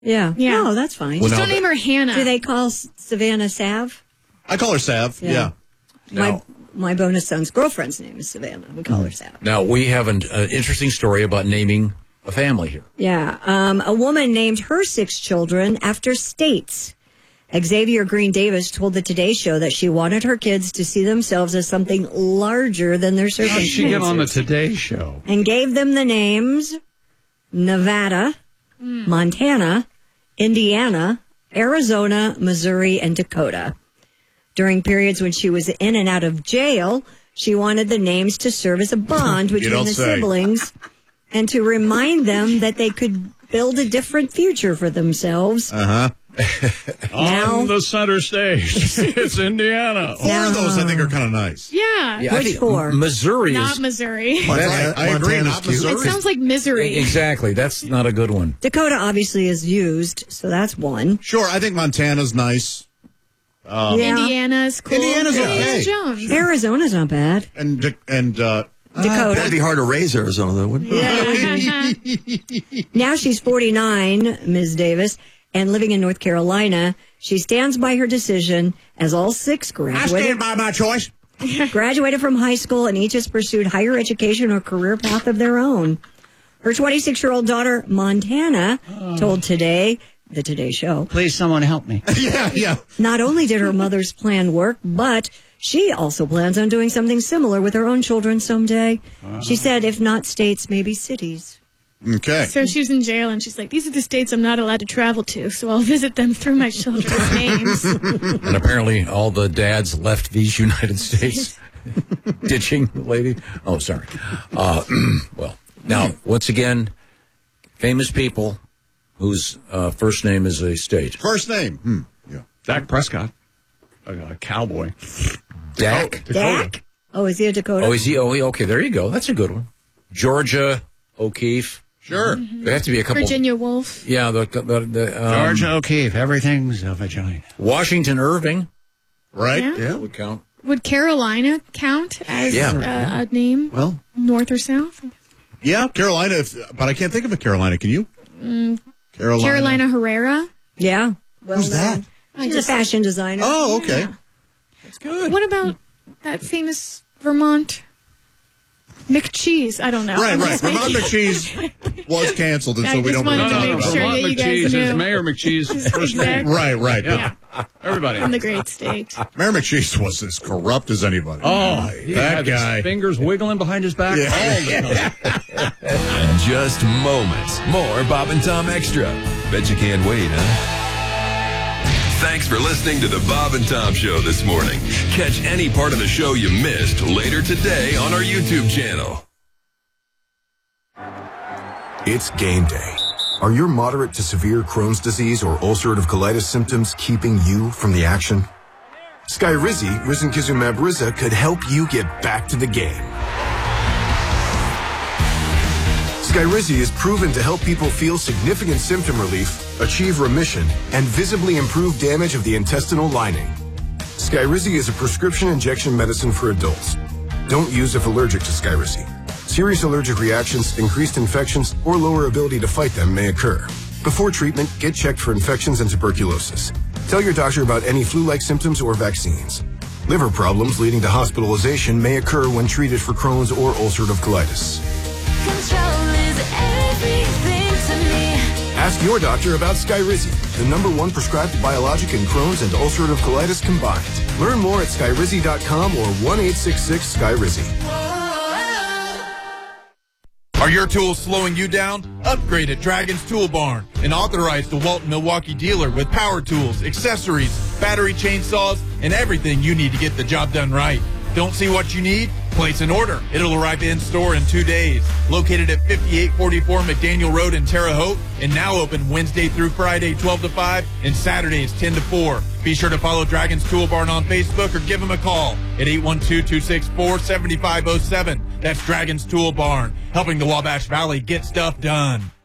Yeah. Oh, that's fine. Just don't name her Hannah. Do they call Savannah Sav? I call her Sav, yeah. My bonus son's girlfriend's name is Savannah. We call her Sav. Now, we have an interesting story about naming a family here. Yeah. A woman named her 6 children after states. Xavier Green Davis told the Today Show that she wanted her kids to see themselves as something larger than their circumstances. How did she get on the Today Show? And gave them the names Nevada, Montana, Indiana, Arizona, Missouri, and Dakota. During periods when she was in and out of jail, she wanted the names to serve as a bond between the siblings and to remind them that they could build a different future for themselves. On the center stage, it's Indiana. 4 of those, I think, are kind of nice. Yeah. Which 4? Missouri Not Missouri. I agree, not Missouri. It sounds like misery. Exactly. That's not a good one. Dakota obviously is used, so that's 1. Sure, I think Montana's nice. Indiana's cool. Indiana's okay. Jones. Arizona's not bad. And Dakota. It'd be hard to raise Arizona, though, wouldn't it? Now she's 49, Ms. Davis, and living in North Carolina. She stands by her decision as all 6 graduated. I stand by my choice. Graduated from high school and each has pursued higher education or career path of their own. Her 26-year-old daughter, Montana, told the Today Show. Please, someone help me. Yeah. Not only did her mother's plan work, but she also plans on doing something similar with her own children someday. She said, if not states, maybe cities. Okay. So she was in jail, and she's like, these are the states I'm not allowed to travel to, so I'll visit them through my children's names. And apparently all the dads left these United States, ditching the lady. Oh, sorry. Well, now, once again, famous people whose first name is a state. First name. Yeah. Dak Prescott, a cowboy. Dak? Dak? Oh, is he a Dakota? Oh, is he? Oh, okay, there you go. That's a good one. Georgia O'Keeffe. Sure. There have to be a couple. Virginia Woolf. Yeah, Georgia O'Keeffe, everything's a vagina. Washington Irving. Right? Yeah, would count. Would Carolina count as a name? Well, North or South? Yeah, Carolina, but I can't think of a Carolina. Can you? Carolina Herrera. Yeah. Well, who's that? She's a fashion designer. Oh, okay. Yeah. That's good. What about that famous Vermont McCheese? I don't know. Right. Vermont McCheese was canceled, and so we don't really talk about sure it. that you guys McCheese knew. is Mayor McCheese's first name. Right. Yeah. Everybody. From the great state. Mayor McCheese was as corrupt as anybody. Oh, he that had guy. his fingers wiggling behind his back all the time. In just moments, more Bob and Tom Extra. Bet you can't wait, huh? Thanks for listening to the Bob and Tom Show this morning. Catch any part of the show you missed later today on our YouTube channel. It's game day. Are your moderate to severe Crohn's disease or ulcerative colitis symptoms keeping you from the action? Skyrizi, risankizumab Riza, could help you get back to the game. Skyrizi is proven to help people feel significant symptom relief, achieve remission, and visibly improve damage of the intestinal lining. Skyrizi is a prescription injection medicine for adults. Don't use if allergic to Skyrizi. Serious allergic reactions, increased infections, or lower ability to fight them may occur. Before treatment, get checked for infections and tuberculosis. Tell your doctor about any flu-like symptoms or vaccines. Liver problems leading to hospitalization may occur when treated for Crohn's or ulcerative colitis. Control is everything to me. Ask your doctor about Skyrizi, the #1 prescribed biologic in Crohn's and ulcerative colitis combined. Learn more at skyrizi.com or 1-866-SKYRIZI. Are your tools slowing you down? Upgrade at Dragon's Tool Barn, an authorized DeWalt Milwaukee dealer with power tools, accessories, battery chainsaws, and everything you need to get the job done right. Don't see what you need? Place an order. It'll arrive in store in 2 days. Located at 5844 McDaniel Road in Terre Haute, and now open Wednesday through Friday 12 to 5 and Saturdays 10 to 4. Be sure to follow Dragon's Tool Barn on Facebook or give them a call at 812-264-7507. That's Dragon's Tool Barn, helping the Wabash Valley get stuff done.